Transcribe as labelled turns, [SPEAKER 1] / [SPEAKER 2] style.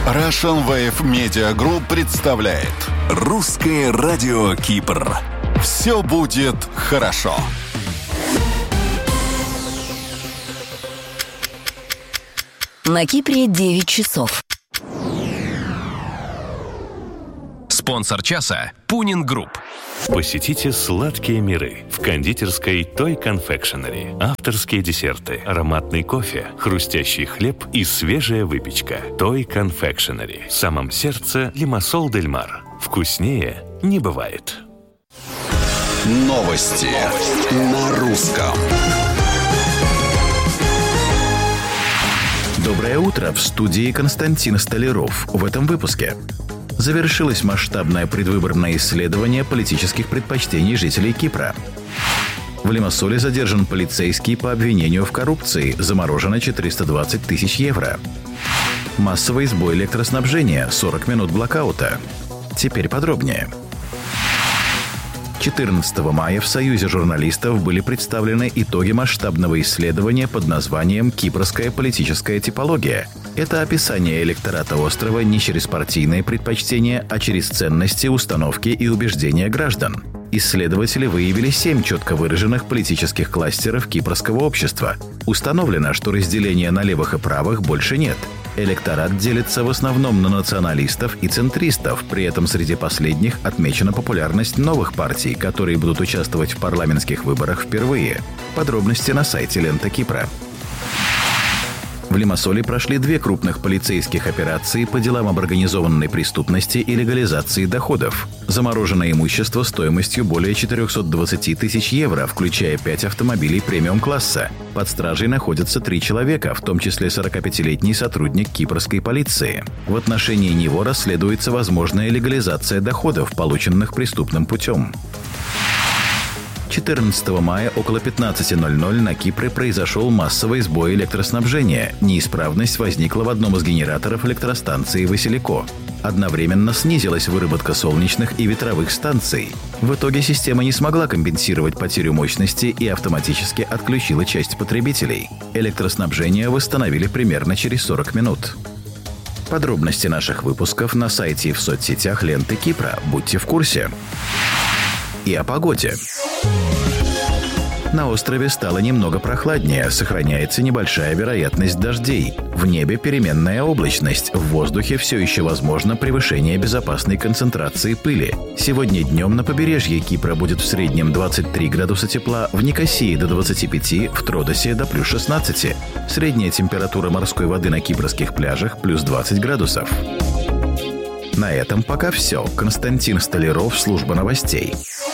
[SPEAKER 1] Russian Wave Media Group представляет
[SPEAKER 2] Русское радио Кипр.
[SPEAKER 1] «Все будет хорошо».
[SPEAKER 3] На Кипре 9 часов.
[SPEAKER 4] Спонсор часа – Пунин Групп.
[SPEAKER 5] Посетите сладкие миры в кондитерской Той Confectionery. Авторские десерты, ароматный кофе, хрустящий хлеб и свежая выпечка. Той Confectionery. В самом сердце Лимассол дель Мар. Вкуснее не бывает.
[SPEAKER 1] Новости на русском.
[SPEAKER 6] Доброе утро, в студии Константин Столяров. В этом выпуске. Завершилось масштабное предвыборное исследование политических предпочтений жителей Кипра. В Лимассоле задержан полицейский по обвинению в коррупции. Заморожено 420 тысяч евро. Массовый сбой электроснабжения. 40 минут блокаута. Теперь подробнее. 14 мая в Союзе журналистов были представлены итоги масштабного исследования под названием «Кипрская политическая типология». Это описание электората острова не через партийные предпочтения, а через ценности, установки и убеждения граждан. Исследователи выявили 7 четко выраженных политических кластеров кипрского общества. Установлено, что разделения на левых и правых больше нет. Электорат делится в основном на националистов и центристов, при этом среди последних отмечена популярность новых партий, которые будут участвовать в парламентских выборах впервые. Подробности на сайте Лента Кипра. В Лимассоле прошли 2 крупных полицейских операции по делам об организованной преступности и легализации доходов. Заморожено имущество стоимостью более 420 тысяч евро, включая 5 автомобилей премиум-класса. Под стражей находятся 3 человека, в том числе 45-летний сотрудник кипрской полиции. В отношении него расследуется возможная легализация доходов, полученных преступным путем. 14 мая около 15:00 на Кипре произошел массовый сбой электроснабжения. Неисправность возникла в одном из генераторов электростанции Василико. Одновременно снизилась выработка солнечных и ветровых станций. В итоге система не смогла компенсировать потерю мощности и автоматически отключила часть потребителей. Электроснабжение восстановили примерно через 40 минут. Подробности наших выпусков на сайте и в соцсетях Ленты Кипра. Будьте в курсе. И о погоде. На острове стало немного прохладнее, сохраняется небольшая вероятность дождей. В небе переменная облачность, в воздухе все еще возможно превышение безопасной концентрации пыли. Сегодня днем на побережье Кипра будет в среднем 23 градуса тепла, в Никосии до 25, в Тродосе до плюс 16. Средняя температура морской воды на кипрских пляжах плюс 20 градусов. На этом пока все. Константин Столяров, служба новостей.